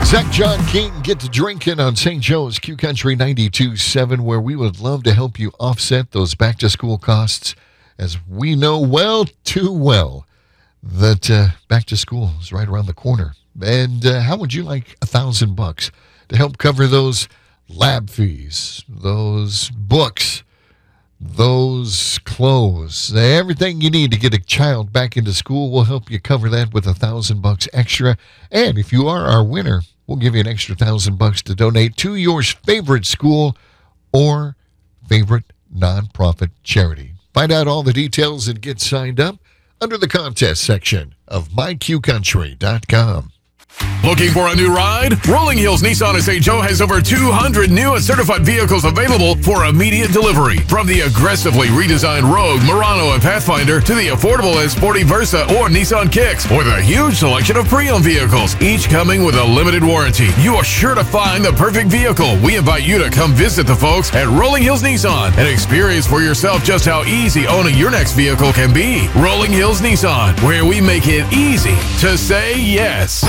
Zach John King, Get to Drinking on St. Joe's Q Country 92.7, where we would love to help you offset those back-to-school costs, as we know well, too well, that back to school is right around the corner. And how would you like $1,000 to help cover those lab fees, those books, those clothes, everything you need to get a child back into school? We'll help you cover that with $1,000 extra. And if you are our winner, we'll give you an extra $1,000 to donate to your favorite school or favorite nonprofit charity. Find out all the details and get signed up under the contest section of myqcountry.com. Looking for a new ride? Rolling Hills Nissan of St. Joe has over 200 new and certified vehicles available for immediate delivery. From the aggressively redesigned Rogue, Murano, and Pathfinder to the affordable and sporty Versa or Nissan Kicks, with a huge selection of pre-owned vehicles, each coming with a limited warranty. You are sure to find the perfect vehicle. We invite you to come visit the folks at Rolling Hills Nissan and experience for yourself just how easy owning your next vehicle can be. Rolling Hills Nissan, where we make it easy to say yes.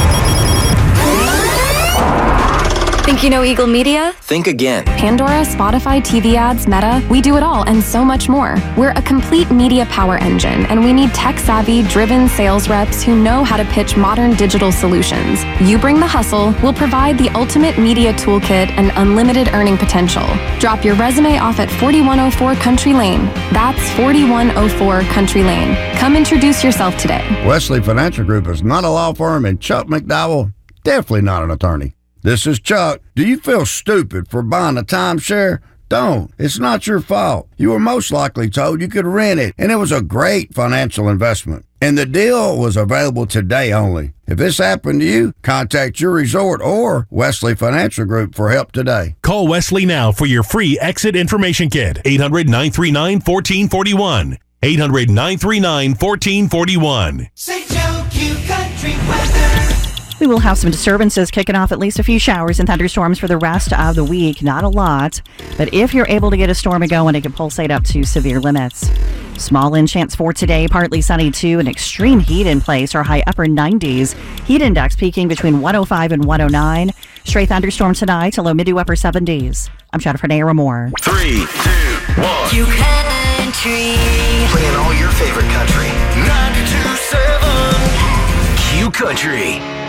Think you know Eagle Media? Think again. Pandora, Spotify, TV ads, Meta, we do it all and so much more. We're a complete media power engine, and we need tech-savvy, driven sales reps who know how to pitch modern digital solutions. You bring the hustle, we'll provide the ultimate media toolkit and unlimited earning potential. Drop your resume off at 4104 Country Lane. That's 4104 Country Lane. Come introduce yourself today. Wesley Financial Group is not a law firm, and Chuck McDowell, definitely not an attorney. This is Chuck. Do you feel stupid for buying a timeshare? Don't. It's not your fault. You were most likely told you could rent it, and it was a great financial investment. And the deal was available today only. If this happened to you, contact your resort or Wesley Financial Group for help today. Call Wesley now for your free exit information kit. 800-939-1441. 800-939-1441. St. Joe Q Country weather. We will have some disturbances kicking off, at least a few showers and thunderstorms for the rest of the week. Not a lot, but if you're able to get a storm going, it can pulsate up to severe limits. Small wind chance for today, partly sunny too, and extreme heat in place, or high upper 90s. Heat index peaking between 105 and 109. Straight thunderstorm tonight to low mid to upper 70s. I'm Jennifer Naramore. 3, 2, 1. Q Country. Playing all your favorite country. 92.7 Q Country.